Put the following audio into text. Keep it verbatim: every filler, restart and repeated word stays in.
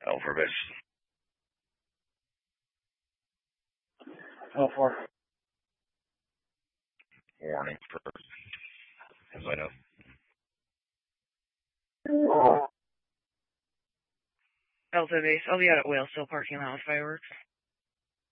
Over base. How far? Warning for as I know. Alpha base. I'll be out at Whalesville parking lot with fireworks.